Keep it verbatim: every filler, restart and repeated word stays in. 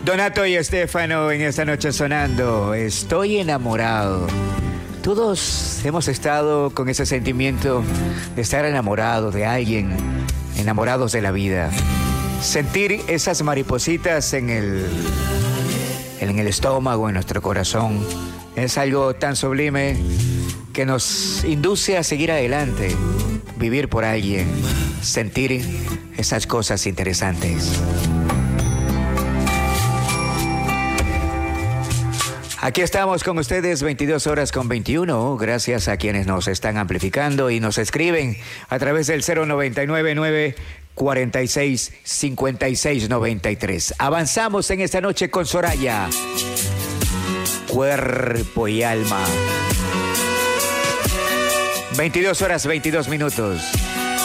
Donato y Estefano en esta noche sonando. Estoy enamorado. Todos hemos estado con ese sentimiento de estar enamorado de alguien, enamorados de la vida. Sentir esas maripositas en el, en el estómago, en nuestro corazón, es algo tan sublime que nos induce a seguir adelante, vivir por alguien, sentir esas cosas interesantes. Aquí estamos con ustedes veintidós horas con veintiuno, gracias a quienes nos están amplificando y nos escriben a través del cero noventa y nueve nueve cuarenta y seis cincuenta y seis noventa y tres. Avanzamos en esta noche con Soraya. Cuerpo y alma. veintidós horas veintidós minutos.